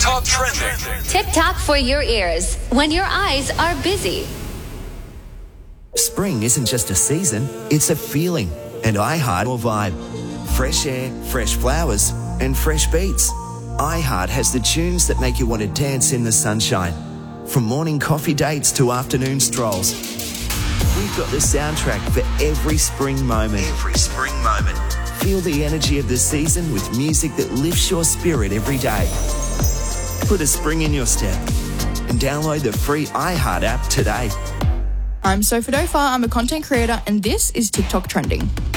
TikTok trending. TikTok for your ears when your eyes are busy. Spring isn't just a season, it's a feeling. And iHeart will vibe. Fresh air, fresh flowers, and fresh beats. iHeart has the tunes that make you want to dance in the sunshine. From morning coffee dates to afternoon strolls. We've got the soundtrack for every spring moment. Every spring moment. Feel the energy of the season with music that lifts your spirit every day. Put a spring in your step and download the free iHeart app today. I'm Sophie Dofa, I'm a content creator, and this is TikTok Trending.